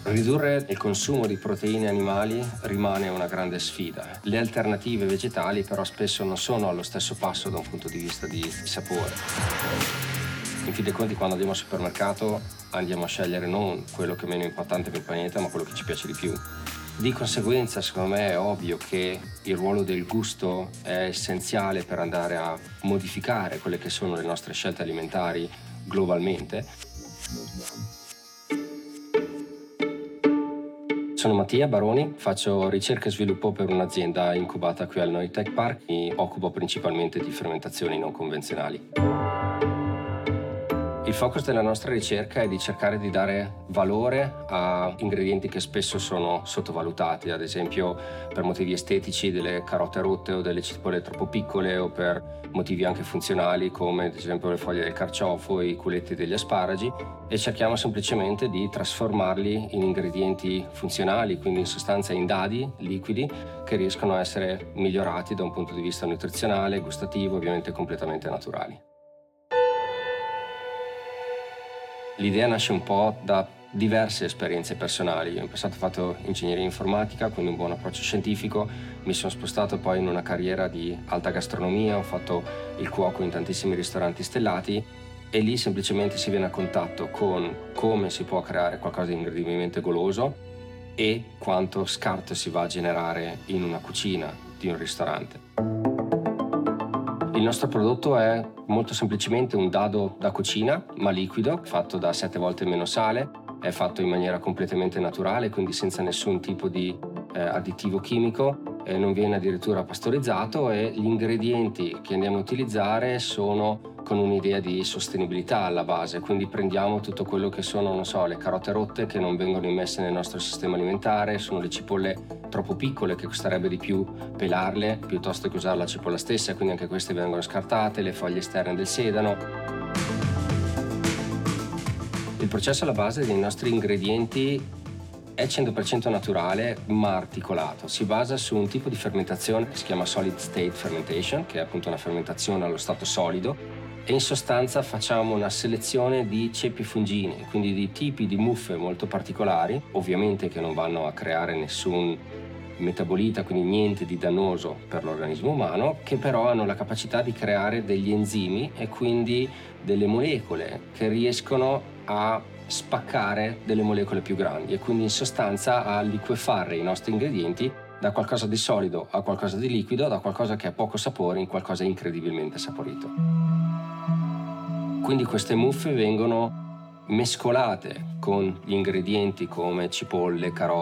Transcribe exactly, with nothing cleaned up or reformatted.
Ridurre il consumo di proteine animali rimane una grande sfida. Le alternative vegetali però spesso non sono allo stesso passo da un punto di vista di sapore. In fin dei conti, quando andiamo al supermercato andiamo a scegliere non quello che è meno importante per il pianeta, ma quello che ci piace di più. Di conseguenza, secondo me è ovvio che il ruolo del gusto è essenziale per andare a modificare quelle che sono le nostre scelte alimentari globalmente. Sono Mattia Baroni, faccio ricerca e sviluppo per un'azienda incubata qui al Noi Tech Park. Mi occupo principalmente di fermentazioni non convenzionali. Il focus della nostra ricerca è di cercare di dare valore a ingredienti che spesso sono sottovalutati, ad esempio per motivi estetici delle carote rotte o delle cipolle troppo piccole, o per motivi anche funzionali come ad esempio le foglie del carciofo e i culetti degli asparagi, e cerchiamo semplicemente di trasformarli in ingredienti funzionali, quindi in sostanza in dadi liquidi che riescono a essere migliorati da un punto di vista nutrizionale, gustativo, ovviamente completamente naturali. L'idea nasce un po' da diverse esperienze personali. Io in passato ho fatto ingegneria informatica, quindi un buon approccio scientifico. Mi sono spostato poi in una carriera di alta gastronomia, ho fatto il cuoco in tantissimi ristoranti stellati, e lì semplicemente si viene a contatto con come si può creare qualcosa di incredibilmente goloso e quanto scarto si va a generare in una cucina di un ristorante. Il nostro prodotto è molto semplicemente un dado da cucina, ma liquido, fatto da sette volte meno sale, è fatto in maniera completamente naturale, quindi senza nessun tipo di eh, additivo chimico, eh, non viene addirittura pastorizzato, e gli ingredienti che andiamo a utilizzare sono con un'idea di sostenibilità alla base, quindi prendiamo tutto quello che sono, non so, le carote rotte che non vengono immesse nel nostro sistema alimentare, sono le cipolle troppo piccole che costerebbe di più pelarle piuttosto che usare la cipolla stessa, quindi anche queste vengono scartate, le foglie esterne del sedano. Il processo alla base dei nostri ingredienti è cento per cento naturale ma articolato. Si basa su un tipo di fermentazione che si chiama solid state fermentation, che è appunto una fermentazione allo stato solido, e in sostanza facciamo una selezione di ceppi fungini, quindi di tipi di muffe molto particolari, ovviamente che non vanno a creare nessun metabolita, quindi niente di dannoso per l'organismo umano, che però hanno la capacità di creare degli enzimi e quindi delle molecole che riescono a spaccare delle molecole più grandi, e quindi in sostanza a liquefare i nostri ingredienti da qualcosa di solido a qualcosa di liquido, da qualcosa che ha poco sapore in qualcosa incredibilmente saporito. Quindi queste muffe vengono mescolate con gli ingredienti come cipolle, carote,